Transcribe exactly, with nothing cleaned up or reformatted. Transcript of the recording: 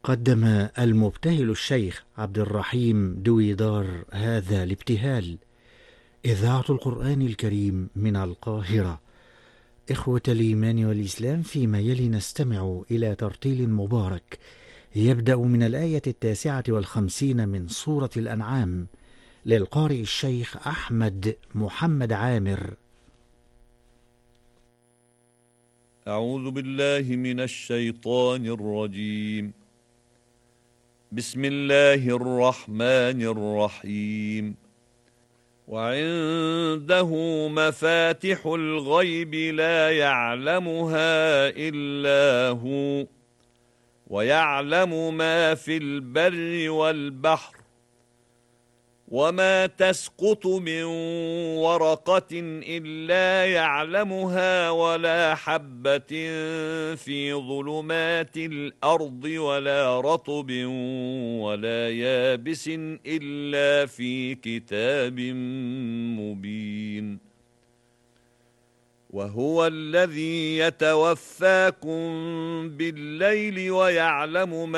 قدم المبتهل الشيخ عبد الرحيم دويدار هذا الابتهال. إذاعة القرآن الكريم من القاهرة. إخوة الإيمان والإسلام، فيما يلي نستمع إلى ترتيل مبارك يبدأ من الآية التاسعة والخمسين من سورة الأنعام للقارئ الشيخ أحمد محمد عامر. أعوذ بالله من الشيطان الرجيم. بسم الله الرحمن الرحيم. وعنده مفاتح الغيب لا يعلمها إلا هو ويعلم ما في البر والبحر وما تسقط من ورقة إلا يعلمها ولا حبة في ظلمات الأرض ولا رطب ولا يابس إلا في كتاب مبين. وهو الذي يتوفاكم بالليل ويعلم ما